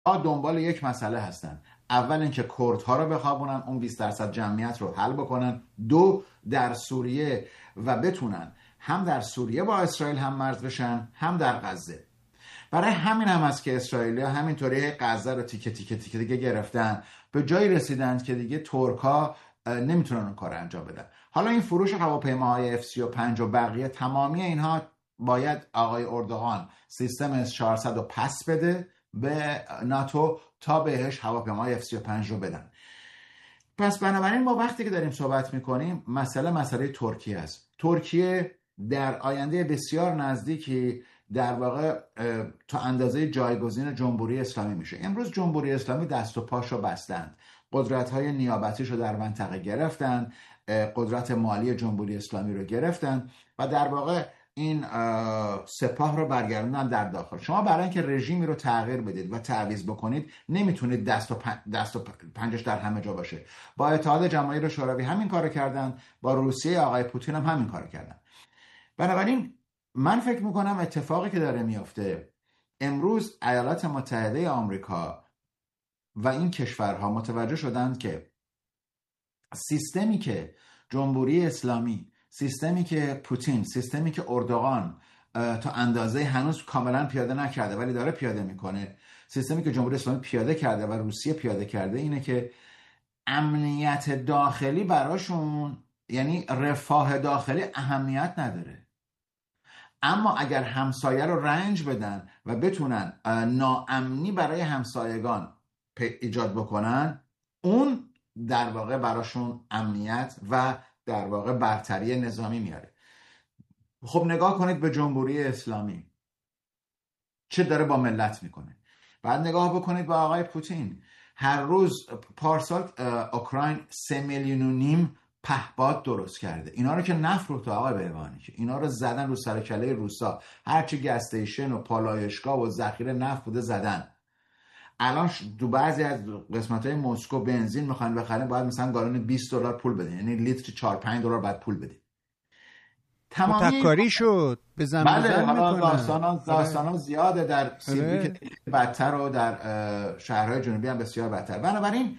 دنبال یک مسئله هستن. اول اینکه کردها رو بخوابونن، اون 20% جمعیت رو حل بکنن. دو، در سوریه و بتونن هم در سوریه با اسرائیل هم مرز بشن، هم در غزه. برای همین هم است که اسرائیلی‌ها همینطوری غزه رو تیکه تیکه تیکه دیگه گرفتن، به جایی رسیدن که دیگه ترک‌ها نمیتونن اون کار انجام بدن. حالا این فروش هواپیماهای F-35 و بقیه، تمامی اینها باید آقای اردوغان سیستم S-400 رو پس بده به ناتو تا بهش هواپیماهای F-35 رو بدن. پس بنابراین ما وقتی که داریم صحبت میکنیم مسئله ترکیه است. ترکیه در آینده بسیار نزدیکی در واقع تا اندازه جایگزین جمهوری اسلامی میشه. امروز جمهوری اسلامی دست و پاش رو بستند، قدرت‌های نیابتیش رو در منطقه گرفتن، قدرت مالی جمهوری اسلامی رو گرفتن و در واقع این سپاه رو برگردوندن در داخل. شما برای اینکه رژیمی رو تغییر بدید و تعویض بکنید نمیتونید دست و پنجش در همه جا باشه. با اتحاد جماهیر شوروی همین کارو کردن، با روسیه آقای پوتین هم همین کارو کردن. بنابراین من فکر میکنم اتفاقی که داره میفته امروز، ایالات متحده آمریکا و این کشورها متوجه شدند که سیستمی که جمهوری اسلامی، سیستمی که پوتین، سیستمی که اردوغان تا اندازه هنوز کاملا پیاده نکرده ولی داره پیاده میکنه، سیستمی که جمهوری اسلامی پیاده کرده و روسیه پیاده کرده، اینه که امنیت داخلی براشون، یعنی رفاه داخلی، اهمیت نداره. اما اگر همسایه رو رنج بدن و بتونن ناامنی برای همسایگان ایجاد بکنن، اون در واقع براشون امنیت و در واقع برتری نظامی میاره. خب نگاه کنید به جمهوری اسلامی چه داره با ملت میکنه. بعد نگاه بکنید به آقای پوتین. هر روز پارسال اوکراین 3.5 میلیون پهپاد درست کرده. اینا رو که نفروخته آقای بهبانی، که اینا رو زدن رو سر کله روسا، هرچی گس استیشن و پالایشگاه و ذخیره نفت بوده زدن. الان دو بعضی از قسمت‌های مسکو بنزین میخواین بخرین، باید مثلا گالون $20 پول بدین، یعنی لیتر 4-5 دلار باید پول بدین. تمامی تکاری شد بزن بله، حالا میکنن. داستانا زیاده، در سیدنی که بدتر و در شهرهای جنوبی هم بسیار بدتر. بنابراین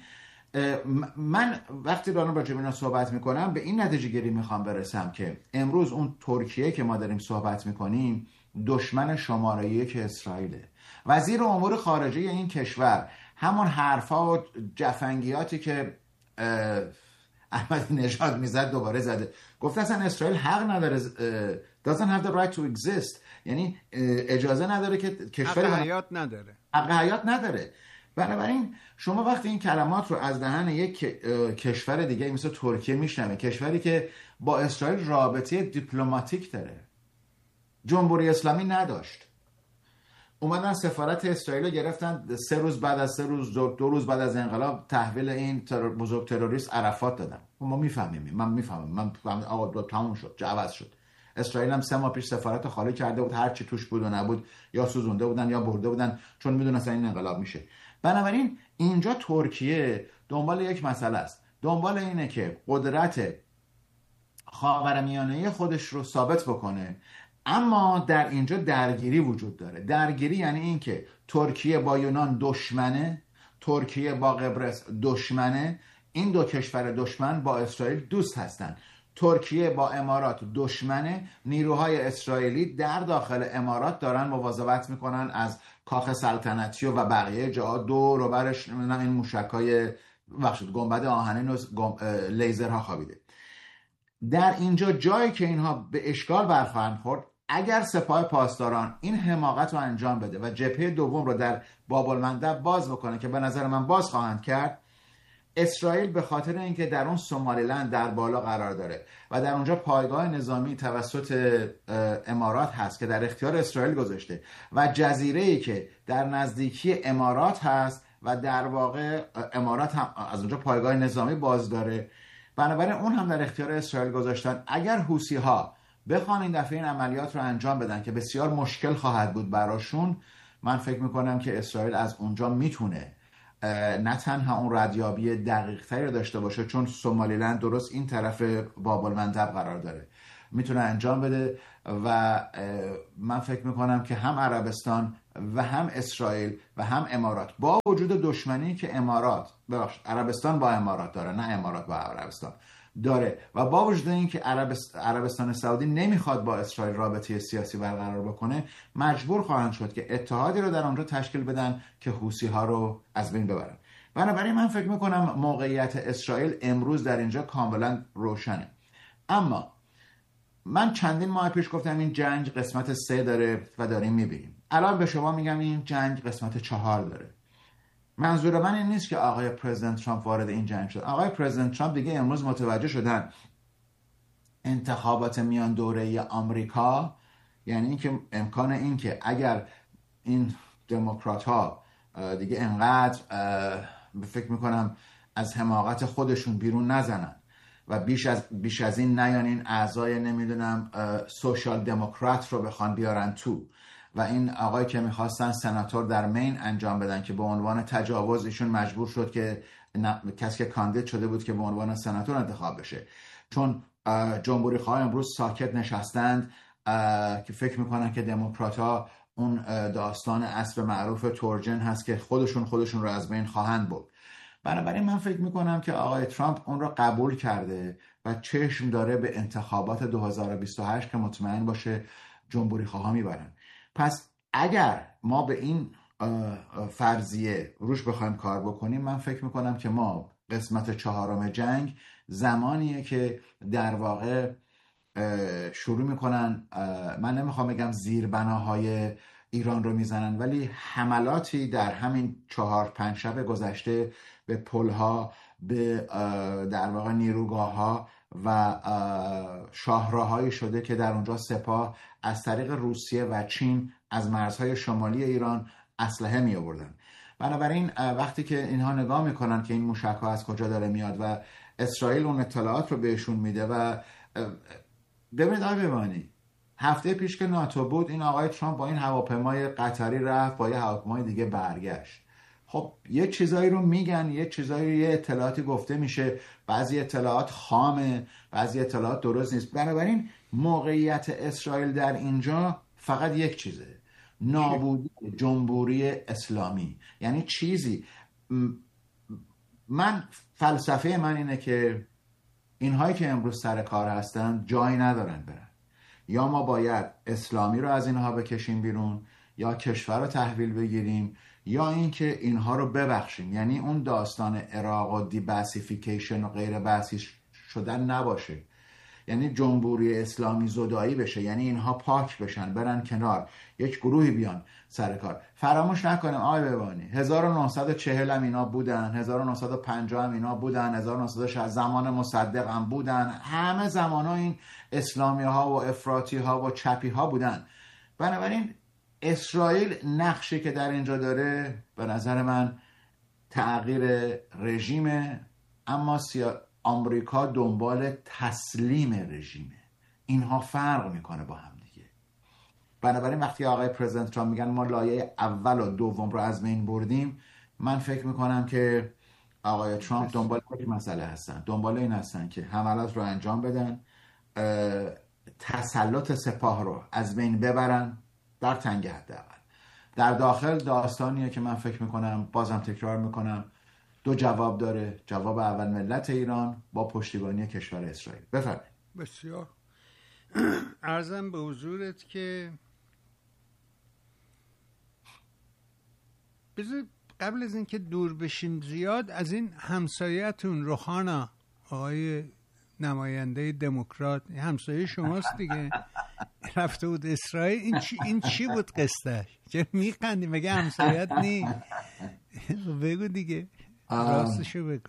من وقتی دارم راجع به اینا صحبت میکنم به این نتیجه گیری میخوام برسم که امروز اون ترکیه که ما داریم صحبت میکنیم دشمن شماره یک اسرائیله. وزیر امور خارجه این کشور همون حرفا و جفنگیاتی که احمدی نژاد میزد دوباره زده. گفت اصلا اسرائیل حق نداره، doesn't have the right to exist، یعنی اجازه نداره که کشور حق حیات نداره. بنابراین شما وقتی این کلمات رو از دهن یک کشور دیگه مثل ترکیه میشنوه، کشوری که با اسرائیل رابطه دیپلماتیک داره، جمهوری اسلامی نداشت، اومدن سفارت اسرائیل رو گرفتن 3 روز بعد از 2 روز بعد از انقلاب تحویل این بزرگ تروریست عرفات دادن. ما میفهمیم، من میفهمم آقا تموم شد، عوض شد. اسرائیل هم 3 ماه پیش سفارت خالی کرده بود، هر چی توش بود و نبود یا سوزونده بودن یا برده بودن، چون میدونستن این انقلاب میشه. بنابراین اینجا ترکیه دنبال یک مسئله است، دنبال اینه که قدرت خاورمیانه خودش رو ثابت بکنه. اما در اینجا درگیری وجود داره. درگیری یعنی این که ترکیه با یونان دشمنه، ترکیه با قبرس دشمنه، این دو کشور دشمن با اسرائیل دوست هستن. ترکیه با امارات دشمنه، نیروهای اسرائیلی در داخل امارات دارن مواظبت میکنن از کاخ سلطنتی و بقیه جاها دور و برش این موشکای گنبد آهنین و لیزرها خوابیده. در اینجا جایی که اینها به اشکال برخواهند خورد، اگر سپاه پاسداران این حماقت رو انجام بده و جبهه دوم رو در باب المندب باز بکنه که به نظر من باز خواهند کرد، اسرائیل به خاطر اینکه در اون سومالیلند در بالا قرار داره و در اونجا پایگاه نظامی توسط امارات هست که در اختیار اسرائیل گذاشته و جزیره‌ای که در نزدیکی امارات هست و در واقع امارات هم از اونجا پایگاه نظامی باز داره، بنابراین اون هم در اختیار اسرائیل گذاشتن. اگر حوثی‌ها بخوان این دفعه این عملیات رو انجام بدن که بسیار مشکل خواهد بود براشون، من فکر میکنم که اسرائیل از اونجا میتونه نه تنها اون ردیابی دقیق تری رو داشته باشه، چون سومالیلند درست این طرف باب المندب قرار داره، میتونه انجام بده و من فکر میکنم که هم عربستان و هم اسرائیل و هم امارات با وجود دشمنی که عربستان با امارات داره، نه امارات با عربستان داره، و با وجود این که عربستان سعودی نمیخواد با اسرائیل رابطه سیاسی برقرار بکنه، مجبور خواهند شد که اتحادی رو در آنجا تشکیل بدن که حوثی ها رو از بین ببرن. بنابراین من فکر میکنم موقعیت اسرائیل امروز در اینجا کاملا روشنه. اما من چندین ماه پیش گفتم این جنگ قسمت 3 داره و داریم میبینیم. الان به شما میگم این جنگ قسمت 4 داره. منظور من این نیست که آقای پرزیدنت ترامپ وارد این جنگ شد. آقای پرزیدنت ترامپ دیگه امروز متوجه شدن انتخابات میان دوره‌ای آمریکا، یعنی اینکه امکان این که اگر این دموکرات ها دیگه انقدر فکر میکنم از حماقت خودشون بیرون نزنن و بیش از این نیانین اعضای نمیدونم سوشال دموکرات رو بخوان بیارن تو، و این آقای که میخواستن سناتور در مین انجام بدن که به عنوان تجاوز ایشون مجبور شد که کسی که کاندید شده بود که به عنوان سناتور انتخاب بشه، چون جمهوری خواه امروز ساکت نشستند که فکر میکنن که دموکرات ها اون داستان اسب معروف تورجن هست که خودشون رو از بین خواهند برد. بنابراین من فکر میکنم که آقای ترامپ اون رو قبول کرده و چشم داره به انتخابات 2028 که مطمئن باشه جمهوری خواها میبرن. پس اگر ما به این فرضیه روش بخوایم کار بکنیم، من فکر میکنم که ما قسمت 4 جنگ زمانیه که در واقع شروع میکنن، من نمیخوام بگم زیربناهای ایران رو میزنن، ولی حملاتی در همین 4-5 شب گذشته به پلها، به در واقع نیروگاه‌ها و شاهراهایی شده که در اونجا سپاه از طریق روسیه و چین از مرزهای شمالی ایران اسلحه می آوردن. بنابراین وقتی که اینها نگاه میکنن که این موشک‌ها از کجا داره میاد و اسرائیل اون اطلاعات رو بهشون میده، و ببینید آقای بهبانی، هفته پیش که ناتو بود این آقای ترامپ با این هواپیمای قطری رفت، با یه هواپیمای دیگه برگشت. خب یه چیزایی رو میگن، یه اطلاعاتی گفته میشه، بعضی اطلاعات خامه، بعضی اطلاعات درست نیست. بنابراین موقعیت اسرائیل در اینجا فقط یک چیزه، نابودی جمهوری اسلامی. یعنی چیزی، من فلسفه من اینه که اینهایی که امروز سر کار هستن جایی ندارن برن، یا ما باید اسلامی رو از اینها بکشیم بیرون، یا کشور رو تحویل بگیریم، یا اینکه اینها رو ببخشیم. یعنی اون داستان عراق و دیباسیفیکیشن و غیر بحثی شدن نباشه، یعنی جمهوری اسلامی زدایی بشه، یعنی اینها پاک بشن، برن کنار، یک گروهی بیان سر کار. فراموش نکنیم آقای بهبانی 1940 هم اینا بودن، 1950 هم اینا بودن، 1960 زمان مصدق هم بودن، همه زمان ها این اسلامی ها و افراطی ها و چپی ها بودن. بنابراین اسرائیل نقشی که در اینجا داره به نظر من تغییر رژیمه، اما آمریکا دنبال تسلیم رژیمه. اینها فرق میکنه با هم دیگه. بنابراین وقتی آقای پرزیدنت ترامپ میگن ما لایه اول و دوم رو از بین بردیم، من فکر میکنم که آقای ترامپ دنبال یک مسئله هستن، دنبال این هستن که حملات رو انجام بدن، تسلط سپاه رو از بین ببرن در تنگ حداقل. در داخل داستانیه که من فکر میکنم، بازم تکرار میکنم، دو جواب داره. جواب اول ملت ایران با پشتیبانی کشور اسرائیل. بفرمایید. بسیار عرضم به حضورت که بذار قبل از اینکه دور بشیم زیاد از این همسایه‌تون روحانا، آقای نماینده دموکرات، همسایه شماست دیگه، رفته بود اسرائیل. این چی بود قصهش؟ چه میخندی؟ مگه همسایه‌ت نی؟ بگو دیگه، راستشو بگو.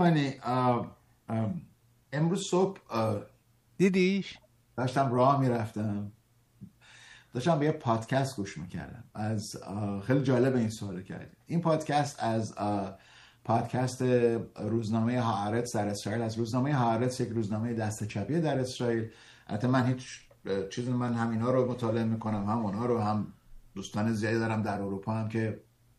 امروز صبح دیدیش؟ داشتم راه میرفتم، داشتم به یه پادکست گوش میکردم. از خیلی جالب این سوال کردی. این پادکست از پادکست روزنامه هآرتس در اسرائیل، از روزنامه هآرتس، یک روزنامه دست چپی در اسرائیل. البته من هیچ چیزی، من هم اینا رو مطالعه میکنم، هم اونها رو، هم دوستان زیادی دارم در اروپا هم که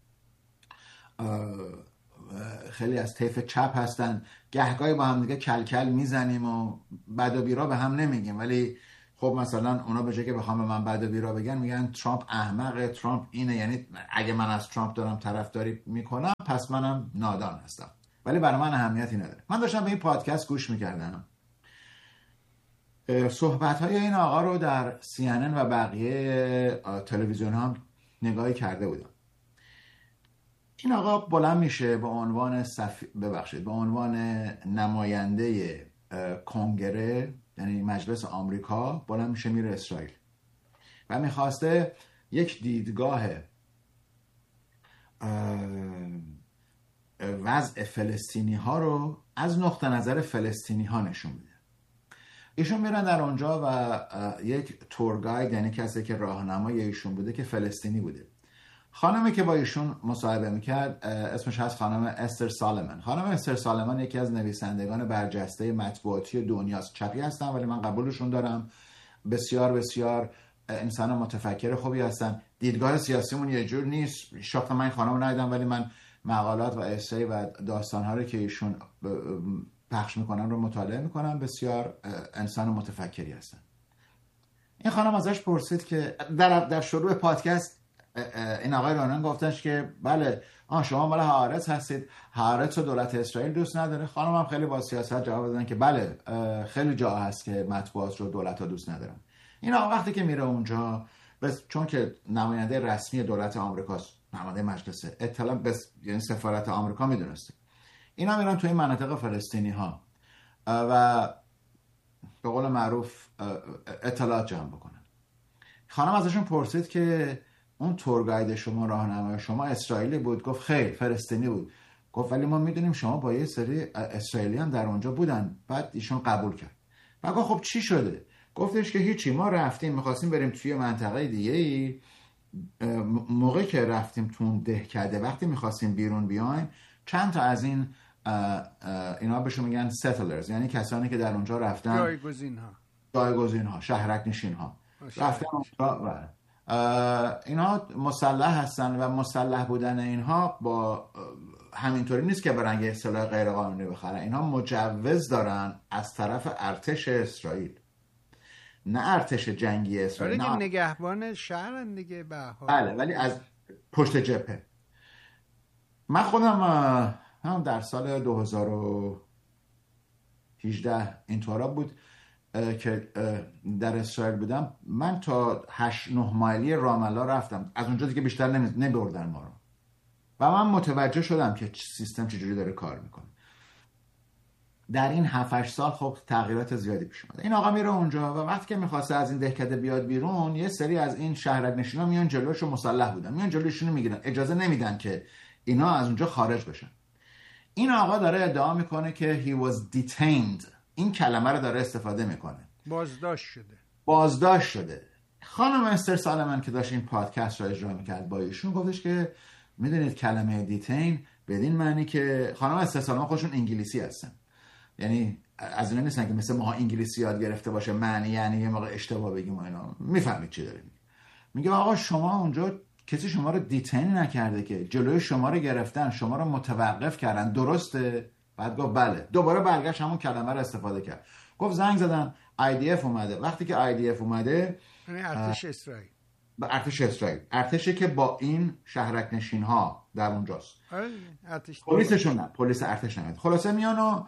خیلی از طیف چپ هستن. گهگاهی با هم دیگه کلکل میزنیم و بد و بیرا به هم نمیگیم، ولی خب مثلا اونا به جای که بخوام به من بد و بیرا بگن میگن ترامپ احمقه، ترامپ اینه. یعنی اگه من از ترامپ دارم طرفداری میکنم پس منم نادان هستم، ولی برای من اهمیتی نداره. من داشتم به این پادکست گوش میکردم، صحبت های این آقا رو در CNN و بقیه تلویزیون هم نگاهی کرده بودم. این آقا بلند میشه به عنوان به عنوان نماینده کنگره، یعنی مجلس آمریکا، بلند میشه میره اسرائیل و میخواسته یک دیدگاه وضع فلسطینی ها رو از نقطه نظر فلسطینی ها نشون میده. ایشون میرن در اونجا و یک تور گاید، یعنی کسی که راهنمای ایشون بوده که فلسطینی بوده، خانمی که با ایشون مصاحبه میکرد اسمش هست خانم استر سالمن. خانم استر سالمن یکی از نویسندگان برجسته مطبوعاتی دنیاست. چپی هستن ولی من قبولشون دارم، بسیار بسیار انسان متفکر خوبی هستن. دیدگاه سیاسیمون یه جور نیست، شاخت من خانم رو ندیدم ولی من مقالات و اسای و داستانها رو که ایشون پخش میکنن رو مطالعه میکنم. بسیار انسان متفکری هستن. این خانم ازش پرسید که در شروع پادکست این آقای رونن گفتش که بله شما مال هارتس هستید، هارتس رو دولت اسرائیل دوست نداره. خانم هم خیلی با سیاست جواب دادن که بله خیلی جا هست که مطبوعات رو دولت ها دوست ندارن. این آقا وقتی که میره اونجا، چون که نماینده رسمی دولت آمریکاست، نماینده مجلس اطلاع یعنی سفارت آمریکا میدونسته، اینا میرن توی مناطق فلسطینی ها و به قول معروف اطلاعات جمع بکنن. خانم ازشون پرسید که اون تور گاید شما، راهنمای شما اسرائیلی بود؟ گفت خیر، فلسطینی بود. گفت ولی ما میدونیم شما با یه سری اسرائیلی هم در اونجا بودن. بعد ایشون قبول کرد. بعد گفت خب چی شده؟ گفتش که هیچی، ما رفتیم میخواستیم بریم توی منطقه دیگه ای، موقعی که رفتیم تو اون دهکده، وقتی میخواستیم بیرون بیایم، چند تا از اینا بهشون میگن settlers، یعنی کسانی که در اونجا رفتن، جایگزین ها، شهرک نشین ها، رفتن اونجا اینا مسلح هستن و مسلح بودن اینها با همینطوری نیست که برن یه سلاح غیر قانونی بخرن. اینها مجوز دارن از طرف ارتش اسرائیل، نه ارتش جنگی اسرائیل، نه نگهبان شهرن دیگه. بله، ولی از پشت جبهه. من خودم هم در سال 2018 اینطورا بود که در اسرائیل بودم. من تا 8-9 مایلی رامالله رفتم، از اونجا دیگه بیشتر نبردن ما رو و من متوجه شدم که سیستم چجوری داره کار میکنه. در این 7-8 سال خب تغییرات زیادی پیش اومده. این آقا میره اونجا و وقتی که میخواسته از این دهکده بیاد بیرون، یه سری از این شهرک نشینا میان جلوش و مسلح بودن، میان جلوشونو میگیرن، اجازه نمیدن که اینا از اونجا خارج بشن. این آقا داره ادعا میکنه که he was detained. این کلمه رو داره استفاده میکنه، بازداشت شده. خانم استر سالمن که داشت این پادکست رو اجرا میکرد با ایشون، گفتش که میدونید کلمه دیتین بدین معنی که خانم استر سالمن خودشون انگلیسی هستن، یعنی از اینا نیستن که مثل ما انگلیسی یاد گرفته باشه معنی یعنی یه موقع اشتباه بگیم و اینا. میفهمید چی داره میگه. آقا شما اونجا کسی شما رو دیتین نکرده که، جلوی شما رو گرفتن، شما رو متوقف کردن، درسته؟ بعد گفت بله. دوباره برگشت همون کلمه رو استفاده کرد، گفت زنگ زدن IDF اومده. وقتی که IDF اومده، ارتش اسرائیل، ارتش اسرائیل، ارتشی که با این شهرک نشین ها در اونجاست، پلیسشون نه، پلیس ارتش نمیاد. خلاصه میان و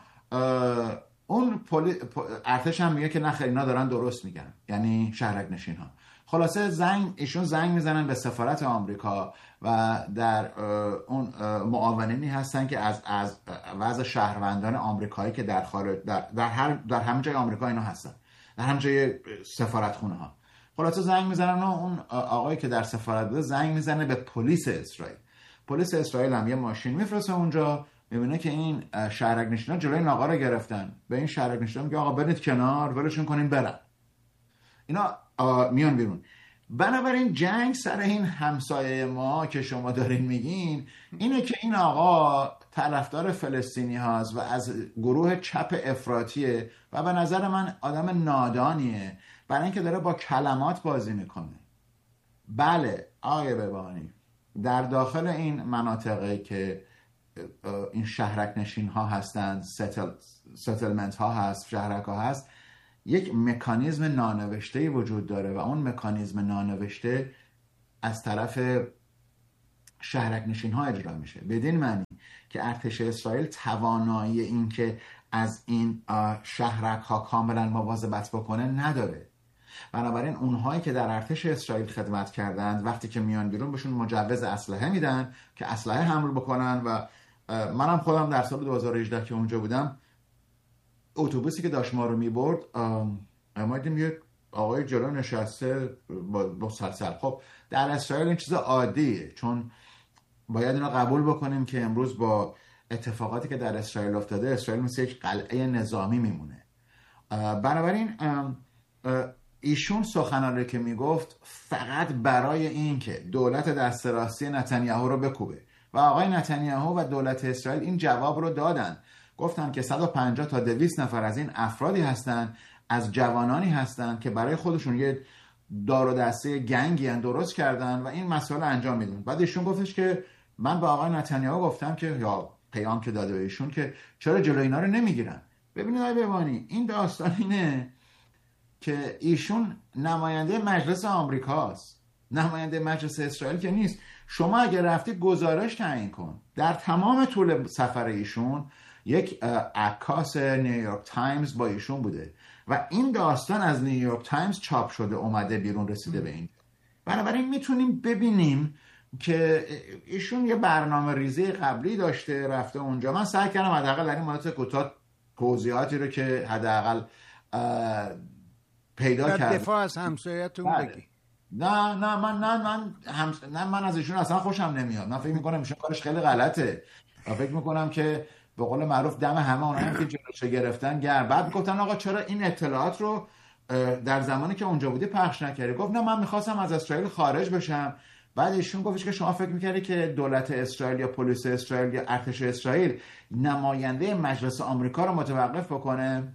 اون ارتش هم میگه که نه خیلی اینا دارن درست میگن، یعنی شهرک نشین ها. خلاصه ایشون زنگ میزنن به سفارت آمریکا و در اون معاونینی هستن که از وضع شهروندان آمریکایی که در خارج در همه جای آمریکا اینا هستن، در همه جای سفارتخونه ها. خلاصه زنگ میزنن و اون آقایی که در سفارت بوده زنگ میزنه به پلیس اسرائیل. پلیس اسرائیل هم یه ماشین میفرسته اونجا، میبینه که این شهرک نشینا جلوی این آقا رو گرفتن. به این شهرک نشینا میگه آقا برید کنار، ولشون کنین برن. اینا میان بیرون. بنابراین جنگ سر این همسایه ما که شما دارین میگین اینه که این آقا طرفدار فلسطینی هاست و از گروه چپ افراطیه و به نظر من آدم نادانیه، برای اینکه داره با کلمات بازی میکنه. بله آقای ببانی، در داخل این مناطقی که این شهرک نشین ها هستند، ستلمنت ها هست، شهرک ها هست، یک مکانیزم نانوشته وجود داره و اون مکانیزم نانوشته از طرف شهرک نشین ها اجرا میشه، بدین معنی که ارتش اسرائیل توانایی این که از این شهرک ها کاملا مواظبت بکنه نداره. بنابراین اونهایی که در ارتش اسرائیل خدمت کردند وقتی که میان بیرون بهشون مجوز اسلحه میدن که اسلحه حمل بکنن. و منم خودم در سال 2018 که اونجا بودم، اتوبوسی که داشت ما رو میبرد، ما دیدیم یه آقای جلو نشسته با سلسل. خب در اسرائیل این چیز عادیه، چون باید اینا قبول بکنیم که امروز با اتفاقاتی که در اسرائیل افتاده، اسرائیل مثل یک قلعه نظامی میمونه. بنابراین ایشون سخنانی که میگفت فقط برای این که دولت دست راستی نتانیاهو رو بکوبه و آقای نتانیاهو و دولت اسرائیل این جواب رو دادن، گفتن که 150 تا 200 نفر از این افرادی هستن، از جوانانی هستن که برای خودشون یه دار و دسته گنگی درست کردن و این مسئله انجام میدن. بعد ایشون گفتش که من به آقای نتانیاهو گفتم که، یا پیام که داده به ایشون، که چرا جلوی اینا رو نمیگیرن. ببینید آقای بهبانی، این داستان اینه که ایشون نماینده مجلس آمریکاست، نماینده مجلس اسرائیل که نیست. شما اگر رفتی گزارش تعیین کن. در تمام طول سفر ایشون یک عکاس نیویورک تایمز با ایشون بوده و این داستان از نیویورک تایمز چاپ شده، اومده بیرون، رسیده به این. بنابراین میتونیم ببینیم که ایشون یه برنامه ریزی قبلی داشته، رفته اونجا. من سعی کردم حداقل در این مدت کوتاه توضیحاتی رو که حداقل پیدا کردم. دفاع از همسایه‌تون بگی. نه من از ایشون اصلا خوشم نمیاد. من فکر میکنم ایشون کارش خیلی غلطه و فکر میکنم که به قول معروف دم همه اونایی که جلوشو گرفتن گرم. بعد گفتن آقا چرا این اطلاعات رو در زمانی که اونجا بودی پخش نکردی؟ گفت نه من میخواستم از اسرائیل خارج بشم. بعد ایشون گفتش که شما فکر میکردی که دولت اسرائیل یا پلیس اسرائیل یا ارتش اسرائیل نماینده مجلس آمریکا رو متوقف بکنه؟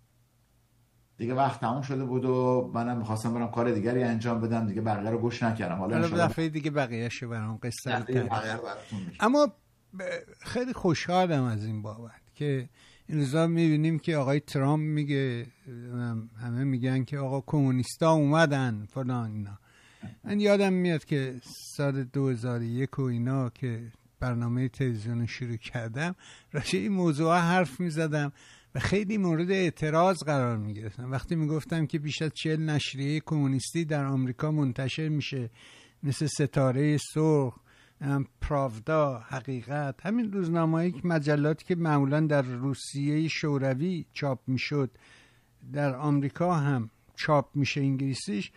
دیگه وقت تموم شده بود و منم میخواستم برم کار دیگری انجام بدم، دیگه بقیه رو گوش نکردم. حالا دفعه دیگه بقیه‌شو برام قصه کنم. اما خیلی خوشحالم از این بابت که این روزا میبینیم که آقای ترامپ میگه، همه میگن که آقا کمونیستا اومدن فلان اینا. من یادم میاد که سال 2001 و اینا که برنامه تلویزیون شروع کردم، راجع این موضوع حرف میزدم و خیلی مورد اعتراض قرار میگرفتم. وقتی میگفتم که بیش از 40 نشریه کمونیستی در آمریکا منتشر میشه، مثل ستاره سرخ، پراودا، حقیقت، همین روزنامه‌ای که مجلاتی که معمولا در روسیه شوروی چاپ میشد در آمریکا هم چاپ میشه انگلیسیش،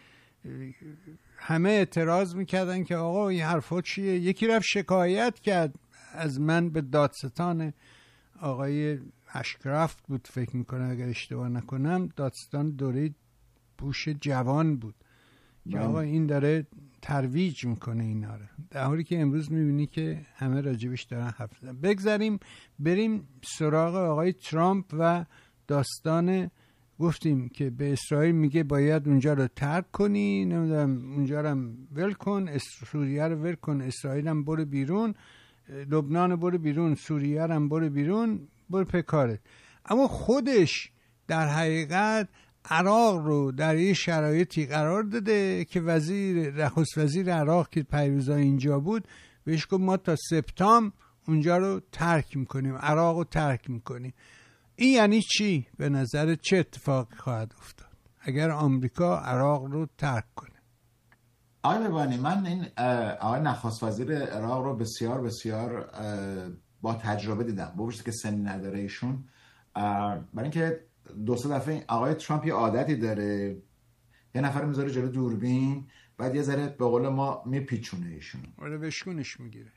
همه اعتراض میکردن که آقا این حرفا چیه. یکی رفت شکایت کرد از من به دادستان، آقای اشکرافت بود فکر میکنم اگر اشتباه نکنم، دادستان دوره بوش جوان بود که آقا این داره ترویج میکنه اینا رو، در حالی که امروز میبینی که همه راجبش دارن حرف میزنن. بگذاریم بریم سراغ آقای ترامپ و داستان. گفتیم که به اسرائیل میگه باید اونجا رو ترک کنی، نمیدونم اونجا رو ول کن، سوریه رو ول کن، اسرائیل هم برو بیرون، لبنان برو بیرون، سوریه هم برو بیرون، برو پکارت. اما خودش در حقیقت عراق رو در یه شرایطی قرار داده که نخست وزیر عراق که پیروزا اینجا بود بهش گفت ما تا سپتامبر اونجا رو ترک میکنیم، عراق رو ترک میکنیم. این یعنی چی؟ به نظر چه اتفاقی خواهد افتاد اگر آمریکا عراق رو ترک کنه؟ آقای ببانی، من این آقای نخست وزیر عراق رو بسیار بسیار با تجربه دیدم، با وجودی که سنی نداره ایشون. برای اینکه دو سه دفعه آقای ترامپ یه عادتی داره، یه نفر میذاره جلو دوربین، بعد یه ذره به قول ما میپیچونه ایشون، آره بشکونش میگیره.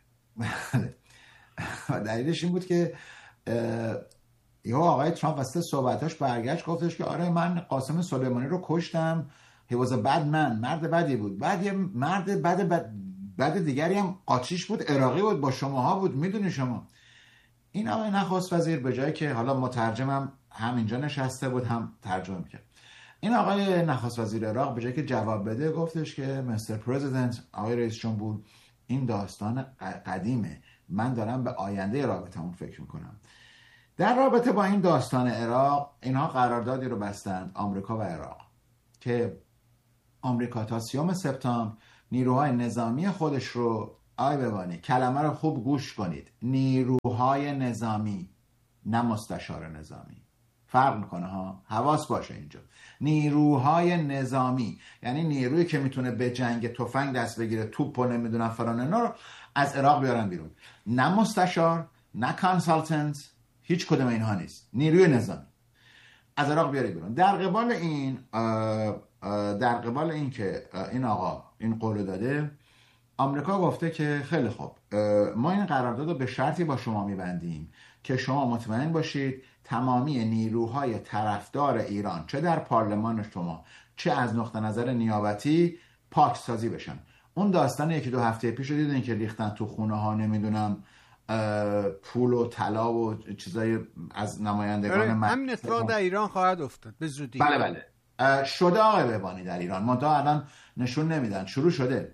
دلیلش این بود که یه آقای ترامپ واسه صحبتاش برگشت گفتش که آره من قاسم سلیمانی رو کشتم، he was a bad man، مرد بدی بود. بعد یه مرد بد دیگری هم قاچیش بود، عراقی بود، با شماها بود، میدونی شما. این آقای نخست وزیر به جایی که حالا مترجمم هم اینجا نشسته بود هم ترجمه میکرد، این آقای نخست وزیر عراق به جایی که جواب بده گفتش که مستر پرزیدنت، آقای رئیس جمهور، این داستان قدیمه، من دارم به آینده رابطمون فکر میکنم. در رابطه با این داستان عراق، اینها قراردادی رو بستند، آمریکا و عراق، که آمریکا تا 30 سپتامبر نیروهای نظامی خودش رو، ببانی کلمه رو خوب گوش کنید، نیروهای نظامی، نه مستشار نظامی، فرق میکنه ها، حواس باشه اینجا. نیروهای نظامی یعنی نیرویی که میتونه به جنگ تفنگ دست بگیره، توپ و نمیدونم فلان، اینا رو از عراق بیارن بیرون. نه مستشار، نه کانسالتنت، هیچ کدوم اینها نیست، نیروی نظامی از عراق بیاره بیرون. در قبال این که این آقا این قول داده، آمریکا گفته که خیلی خوب، ما این قرارداد رو به شرطی با شما میبندیم که شما مطمئن باشید تمامی نیروهای طرفدار ایران، چه در پارلمان شما چه از نقطه نظر نیابتی، پاکسازی بشن. اون داستان 1-2 هفته پیش رو دیدین که ریختن تو خونه ها، نمیدونم پول و طلا و چیزای از نمایندگان همین اتفاق در ایران خواهد افتاد به زودی. بله شده آقای بهبانی در ایران، منتها الان نشون نمیدن، شروع شده.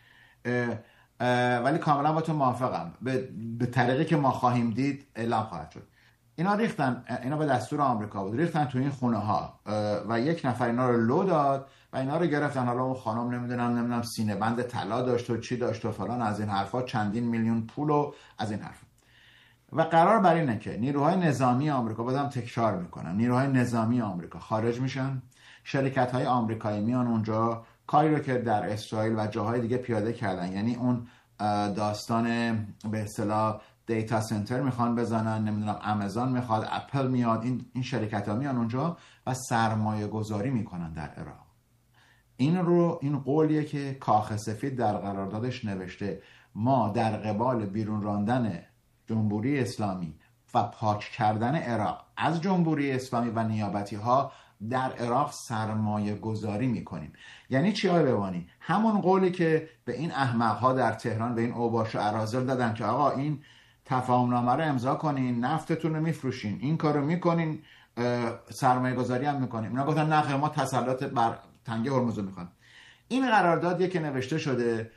ولی کاملا با تو موافقم، به طریقی که ما خواهیم دید اعلام خواهد شد. اینا ریختن، اینا به دستور آمریکا بود، ریختن تو این خونه ها و یک نفر اینا رو لو داد و اینا رو گرفتن. حالا اون خانم نمیدونم سینه بند طلا داشت و چی داشت و فلان، از این حرفا، چندین میلیون پول و از این حرفا. و قرار بر اینه که نیروهای نظامی آمریکا، بازم تکرار میکنم، نیروهای نظامی آمریکا خارج میشن، شرکت های آمریکایی میان اونجا، کاری رو که در اسرائیل و جاهای دیگه پیاده کردن، یعنی اون داستان به اصطلاح دیتا سنتر میخوان بزنن، نمیدونم آمازون میخواد، اپل میاد، این شرکت ها میان اونجا و سرمایه گذاری میکنن در عراق. این قولیه که کاخ سفید در قراردادش نوشته، ما در قبال بیرون راندن جمهوری اسلامی و پاک کردن عراق از جمهوری اسلامی و نیابتی ها در عراق سرمایه گذاری میکنیم. یعنی چی آقای بهبانی؟ همون قولی که به این احمق ها در تهران، به این اوباش و اراذل دادن که آقا این تفاهم نامه رو امضا کنین، نفتتون رو میفروشین، این کارو میکنین، سرمایه گذاری هم میکنیم. اینا گفتن نه خیر، ما تسلط بر تنگه هرمز رو میخوایم. این قراردادیه که نوشته شده.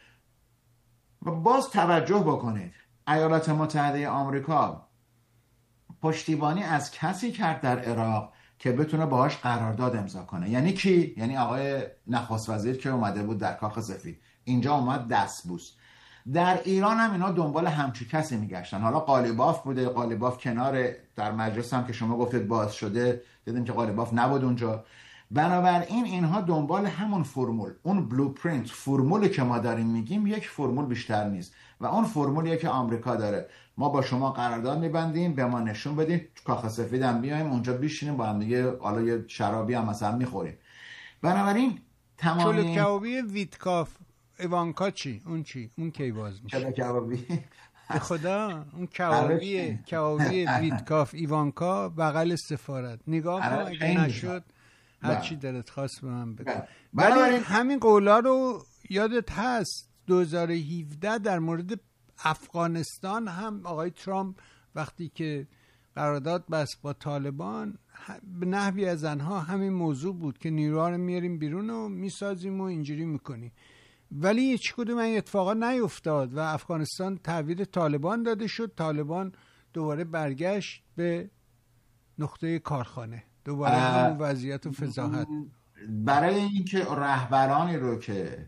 و باز توجه بکنید، ایالات متحده آمریکا پشتیبانی از کسی کرد در عراق که بتونه باهاش قرارداد امضا کنه. یعنی کی؟ یعنی آقای نخست وزیر که اومده بود در کاخ سفید، اینجا اومد دستبوس. در ایران هم اینا دنبال همچی کسی میگشتن. حالا قالیباف بوده، قالیباف کنار، در مجلس هم که شما گفتید باز شده، دیدیم که قالیباف نبود اونجا. بنابراین اینها دنبال همون فرمول، اون بلوپرینت، فرمولی که ما داریم میگیم یک فرمول بیشتر نیست و اون فرمولیه که آمریکا داره. ما با شما قرارداد میبندیم، به ما نشون بدین، کاخ سفید هم بیایم اونجا بشینیم با هم دیگه، حالا یه شرابی هم مثلا میخوریم. بنابراین تمام چلو کبابی ویتکاف ایوانکا چی؟ اون کی باز میشه؟ چلو کبابی به خدا اون کبابی ویتکاف ایوانکا بغل سفارت، نگاه کن اگه نشد هر چی دلت خواست به من بگو. ولی همین قولا رو یادت هست 2017 در مورد افغانستان هم آقای ترامپ وقتی که قرارداد بست با طالبان، به نحوی از آنها همین موضوع بود که نیروها رو میاریم بیرون و میسازیم و اینجوری میکنیم، ولی هیچ کدوم این اتفاقا نیفتاد و افغانستان تحویل طالبان داده شد. طالبان دوباره برگشت به نقطه کارخانه، دوباره همون وضعیت و فضاحت. برای اینکه رهبرانی رو که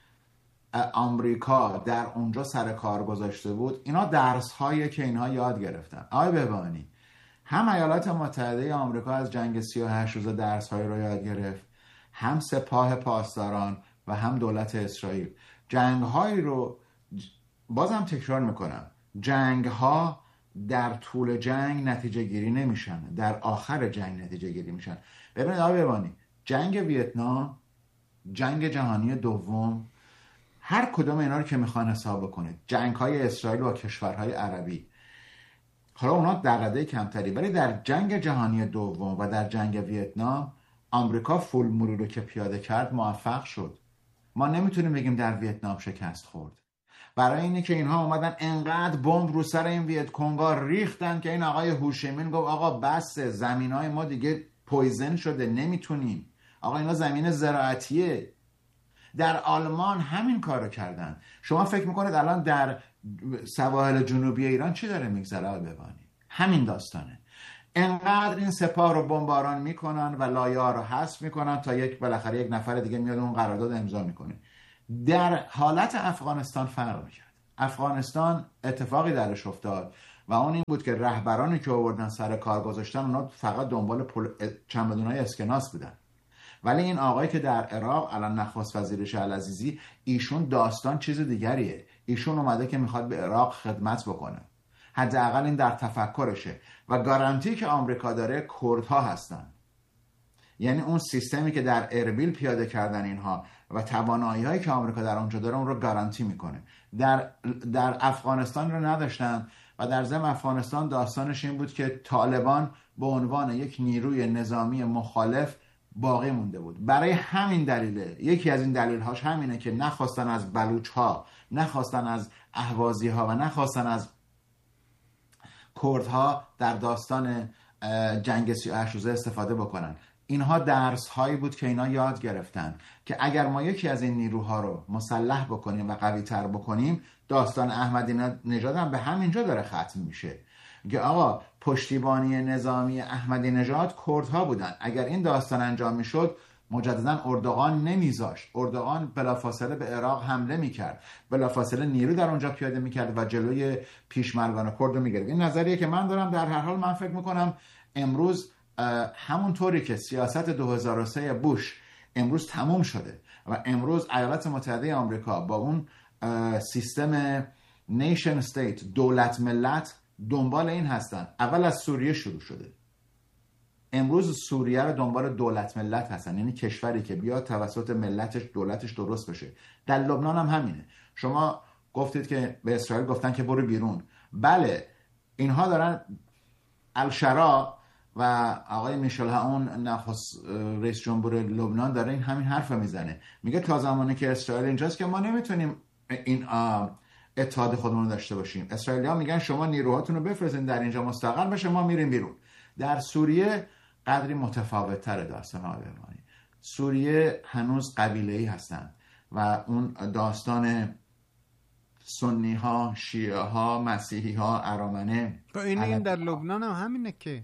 آمریکا در اونجا سر کار گذاشته بود، اینا درس هایی که اینها یاد گرفتن. آقای بهبانی، هم ایالات متحده آمریکا از جنگ 38 روزه درس هایی رو یاد گرفت، هم سپاه پاسداران و هم دولت اسرائیل. جنگ هایی رو بازم تکرار میکنم، جنگ ها در طول جنگ نتیجه گیری نمیشن، در آخر جنگ نتیجه گیری میشن. ببینید آقای بهبانی، جنگ ویتنام، جنگ جهانی دوم، هر کدوم اینا رو که میخوان حساب بکنید، جنگ های اسرائیل با کشورهای عربی، حالا اونا در رده کمتری، ولی در جنگ جهانی دوم و در جنگ ویتنام آمریکا فول موری رو که پیاده کرد موفق شد. ما نمیتونیم بگیم در ویتنام شکست خورد. برای اینه که اینها اومدن انقدر بمب رو سر این ویت کنگا ریختن که این آقای هوشیمین گفت آقا بس، زمینای ما دیگه پویزن شده، نمیتونیم. آقا اینا زمین زراعتیه. در آلمان همین کارو کردن. شما فکر میکنید الان در سواحل جنوبی ایران چی داره میگذره؟ ببینید همین داستانه. انقدر این سپاه رو بمباران میکنن و لایه ها رو حذف میکنن تا بالاخره یک نفر دیگه میاد اون قرارداد امضا میکنه. در حالت افغانستان فرق میکرد. افغانستان اتفاقی درش افتاد و اون این بود که رهبرانی که آوردن سر کار گذاشتن اونا فقط دنبال چمدونای اسکناس بودن. ولی این آقایی که در عراق الان نخست وزیرش العزیزی، ایشون داستان چیز دیگریه. ایشون اومده که میخواد به عراق خدمت بکنه، حداقل این در تفکرشه. و گارانتی که آمریکا داره کردها هستن، یعنی اون سیستمی که در اربیل پیاده کردن اینها و توانایی هایی که آمریکا در اونجا داره اون رو گارانتی میکنه. در افغانستان رو نداشتن و در ضمن افغانستان داستانش این بود که طالبان به عنوان یک نیروی نظامی مخالف باقی مونده بود. برای همین دلیله، یکی از این دلیل‌هاش همینه که نخواستن از بلوچ‌ها، نخواستن از اهوازی‌ها و نخواستن از کردها در داستان جنگ 38 روزه استفاده بکنن. اینها درس هایی بود که اینا یاد گرفتن که اگر ما یکی از این نیروها رو مسلح بکنیم و قوی تر بکنیم، داستان احمدی نژاد هم به همینجا داره ختم میشه که آقا پشتیبانی نظامی احمدی نژاد کردها بودن. اگر این داستان انجام میشد مجددا اردوغان نمیذاشت، اردوغان بلافاصله به عراق حمله میکرد، بلافاصله نیرو در اونجا پیاده میکرد و جلوی پیشمرگان کرد رو میگرفت. این نظریه که من دارم. در هر حال من فکر میکنم امروز همونطوری که سیاست 2003 بوش امروز تموم شده و امروز ایالات متحده آمریکا با اون سیستم نیشن استیت، دولت ملت، دنبال این هستن. اول از سوریه شروع شده، امروز سوریه رو دنبال دولت ملت هستن، یعنی کشوری که بیاد توسط ملتش دولتش درست بشه. در لبنان هم همینه. شما گفتید که به اسرائیل گفتن که برو بیرون. بله، اینها دارن. الشرا و آقای میشل هاون نخست رئیس جمهور لبنان داره این همین حرف میزنه، میگه تا زمانی که اسرائیل اینجاست که ما نمیتونیم این اتحاد خودمون رو داشته باشیم. اسرائیلی‌ها میگن شما نیروهاتون رو بفرستین در اینجا مستقر بشه، ما میریم بیرون. در سوریه قدری متفاوت تره داستان آلمانی. سوریه هنوز قبیله‌ای هستن و اون داستان سنی ها، شیعه ها، مسیحی ها، ارامنه. این در لبنان هم همینه که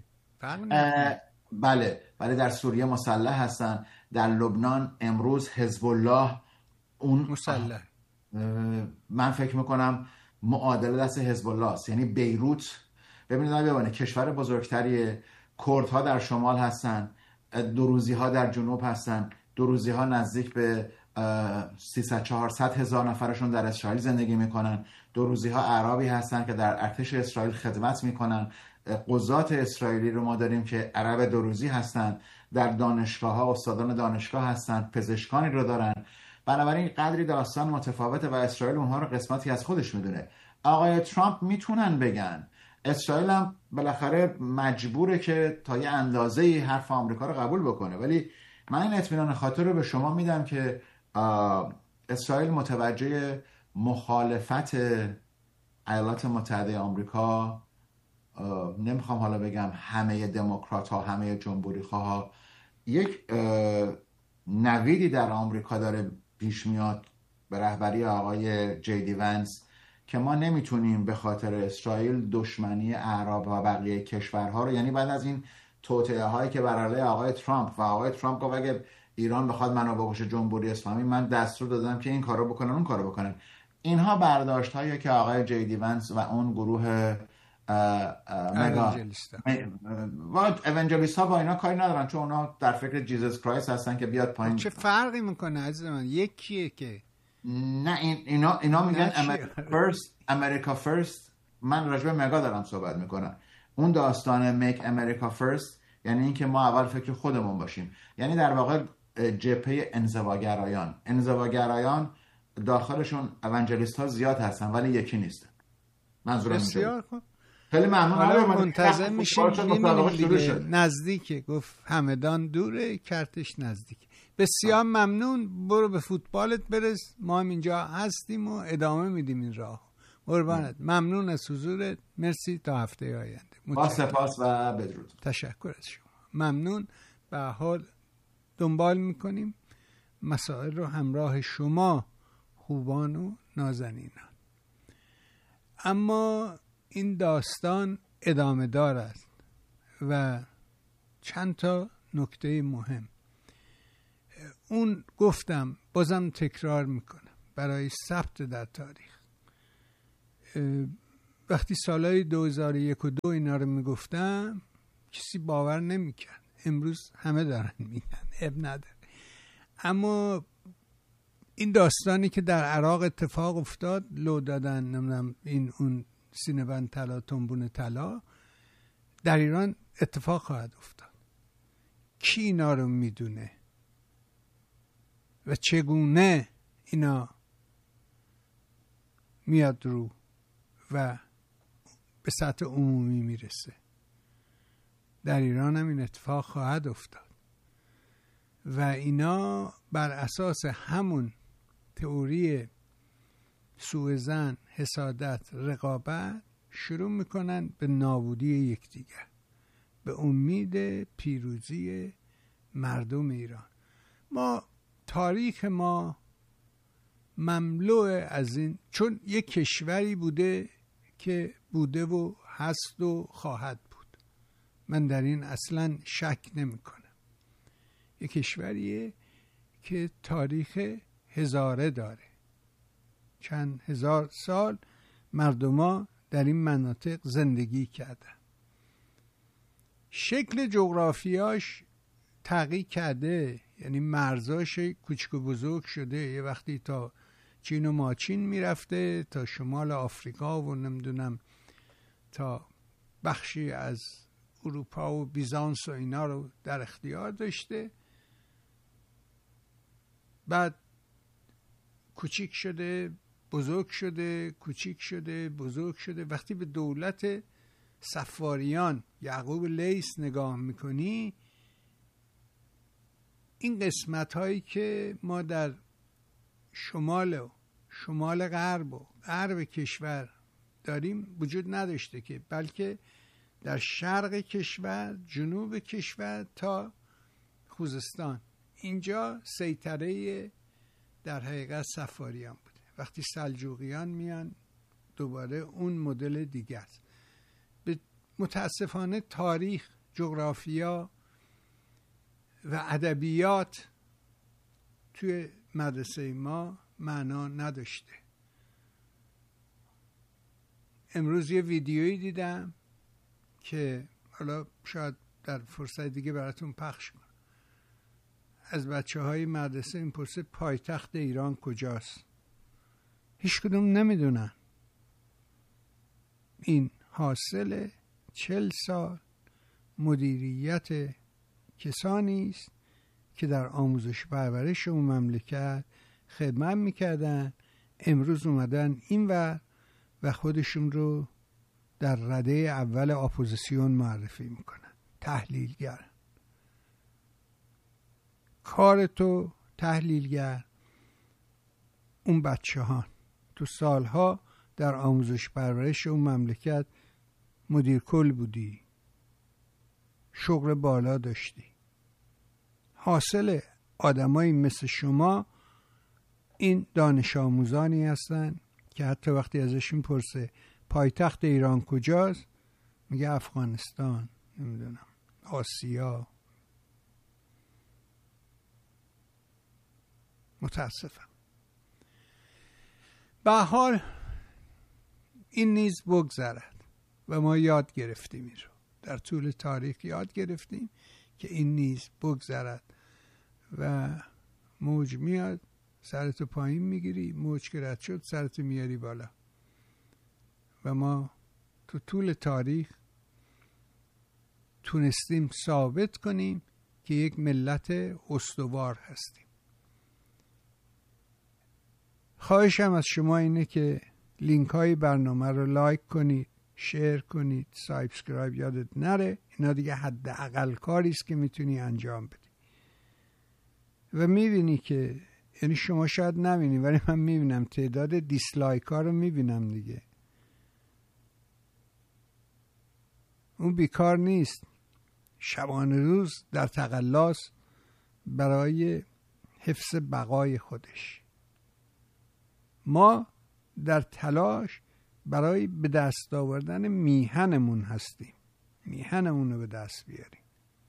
بله در سوریه مسلح هستن. در لبنان امروز حزب الله اون مسلح، من فکر میکنم معادل دست حزب الله است. یعنی بیروت، ببینید کشور بزرگتری، کردها در شمال هستن، دروزی ها در جنوب هستن. دروزی ها نزدیک به 300-400 هزار نفرشون در اسرائیل زندگی میکنن. دروزی ها اعرابی هستن که در ارتش اسرائیل خدمت میکنن. قضات اسرائیلی رو ما داریم که عرب دروزی هستن. در دانشگاه ها استادان دانشگاه هستن، پزشکانی رو دارن. بنابراین قدری داستان متفاوته و اسرائیل اونها رو قسمتی از خودش میدونه. آقای ترامپ میتونن بگن، اسرائیل هم بالاخره مجبوره که تا یه اندازه‌ای حرف آمریکا رو قبول بکنه، ولی من این اطمینان خاطر رو به شما میدم که اسرائیل متوجه مخالفت ایالات متحده آمریکا، نمیخوام حالا بگم همه دموکرات ها، همه جمهوری خواه، یک نویدی در آمریکا داره پیش میاد به رهبری آقای جی دی ونس که ما نمیتونیم به خاطر اسرائیل دشمنی اعراب و بقیه کشورها رو، یعنی بعد از این توطئه هایی که بر علیه آقای ترامپ و آقای ترامپ گفت اگه ایران بخواد منو بکشه جمهوری اسلامی، من دستور دادم که این کارو بکنن اون کارو بکنن. اینها برداشت هایی که آقای جی دی ونس و اون گروه اونجلیستا با اینا کاری ندارن، چون اونا در فکر جیزس کرایست هستن که بیاد پایین. چه فرقی میکنه عزیز من؟ یکیه که نه اینا میگن امریکا فرست. من راجع به مگا دارم صحبت میکنم. اون داستان میک امریکا فرست یعنی اینکه ما اول فکر خودمون باشیم. یعنی در واقع جبهه انزواگرایان داخلشون اونجلیست ها زیاد هستن ولی یکی نیستن. منظورم بسیار خوب. خیلی ممنون. حالا منتظر میشیم دیگه. نزدیکه، گفت همدان دوره، کرتش نزدیک. بسیار ممنون. برو به فوتبالت برس، ما هم اینجا هستیم و ادامه میدیم این راه. قربانت. ممنون از حضورت. مرسی. تا هفته آینده. با سپاس و بدرود. تشکر از شما. ممنون. به حال دنبال میکنیم مسائل رو همراه شما خوبان و نازنینان. اما این داستان ادامه دار است و چند تا نکته مهم. اون گفتم، بازم تکرار میکنم برای ثبت در تاریخ، وقتی سالهای 2001 و 2 اینا رو میگفتم کسی باور نمیکرد. امروز همه دارن میگن، اب نداره. اما این داستانی که در عراق اتفاق افتاد، لو دادن نمیدونم این اون سینه بند طلا، تنبون طلا، در ایران اتفاق خواهد افتاد. کی اینا رو میدونه و چگونه اینا میاد رو و به سطح عمومی میرسه؟ در ایران هم این اتفاق خواهد افتاد و اینا بر اساس همون تئوری سوءظن، حسادت، رقابت شروع میکنن به نابودی یکدیگر به امید پیروزی مردم ایران. ما تاریخ ما مملو از این، چون یک کشوری بوده که بوده و هست و خواهد بود، من در این اصلا شک نمی کنم. یک کشوریه که تاریخ هزاره داره، چند هزار سال مردما در این مناطق زندگی کردن. شکل جغرافیاش تغییر کرده، یعنی مرزاش کوچک و بزرگ شده. یه وقتی تا چین و ماچین میرفته، تا شمال آفریقا و نمیدونم تا بخشی از اروپا و بیزانس و اینا رو در اختیار داشته. بعد کوچیک شده، بزرگ شده، کوچیک شده، بزرگ شده. وقتی به دولت صفاریان یعقوب لیث نگاه میکنی، این قسمت هایی که ما در شمال غرب و غرب کشور داریم وجود نداشته که، بلکه در شرق کشور، جنوب کشور تا خوزستان، اینجا سیطره در حقیقت صفاریان بوده. وقتی سلجوقیان میان دوباره اون مدل دیگه است. متاسفانه تاریخ، جغرافیا و ادبیات توی مدرسه ما معنا نداشته. امروز یه ویدیویی دیدم که حالا شاید در فرصت دیگه براتون پخش کنم. از بچه‌های مدرسه این پرسه پایتخت ایران کجاست؟ هیچ کدوم نمیدونن. این حاصل 40 سال مدیریت کسانی است که در آموزش پرورش اون مملکت خدمت میکردن. امروز اومدن اینور و خودشون رو در رده اول اپوزیسیون معرفی میکنن. تحلیلگر، کار تو تحلیلگر، اون بچه ها تو سالها در آموزش پرورش اون مملکت مدیر کل بودی، شغل بالا داشتی. حاصل آدمایی مثل شما این دانش آموزانی هستن که حتی وقتی ازشون پرسه پایتخت ایران کجاست، میگه افغانستان، نمیدونم آسیا. متاسفم. به حال این نیز بگذرد و ما یاد گرفتیم، این رو در طول تاریخ یاد گرفتیم که این نیز بگذرد و موج میاد سرتو پایین میگیری، موج که رد شد سرتو میاری بالا. و ما تو طول تاریخ تونستیم ثابت کنیم که یک ملت استوار هستیم. خواهشم از شما اینه که لینک های برنامه رو لایک کنید، شیر کنید، سابسکرایب یادت نره. اینا دیگه حداقل کاری است که میتونی انجام بدی. و میبینی که، یعنی شما شاید نبینی ولی من میبینم تعداد دیسلایک ها رو میبینم دیگه. اون بیکار نیست، شبانه روز در تقلاص برای حفظ بقای خودش. ما در تلاش برای به دست آوردن میهنمون هستیم. میهنمون رو به دست بیاریم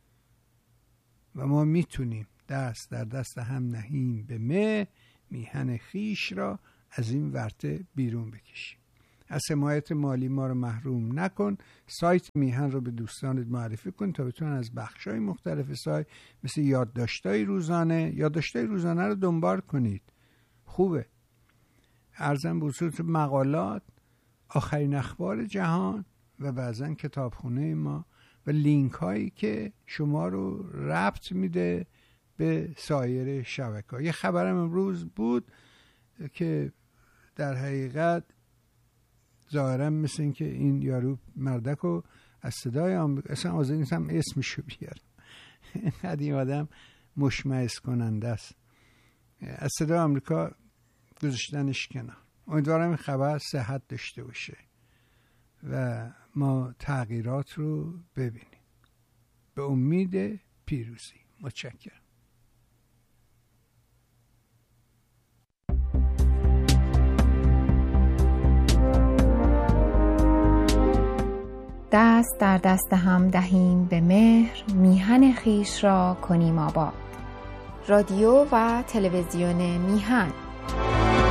و ما میتونیم دست در دست هم نهیم به میهن خیش را از این ورطه بیرون بکشیم. از حمایت مالی ما رو محروم نکن. سایت میهن رو به دوستانت معرفی کن تا بتونن از بخش‌های مختلف سایت مثل یادداشت‌های روزانه رو دنبال کنید. خوبه. ارزم به خصوص مقالات، آخرین اخبار جهان و بعضن کتابخونه ما و لینک هایی که شما رو ربط میده به سایر شبکه‌ها. یه خبرم امروز بود که در حقیقت ظاهرا مثل این که این یارو مردکو از صدای آمریکا، اصلا آزاد نیستم اسمشو بیارم، اینقدر این آدم مشمئز کننده است، از صدای آمریکا گذاشتنش کنار. امیدوارم این خبر صحت داشته باشه و ما تغییرات رو ببینیم. به امید پیروزی. متشکرم. دست در دست هم دهیم به مهر، میهن خیش را کنیم آباد. رادیو و تلویزیون میهن.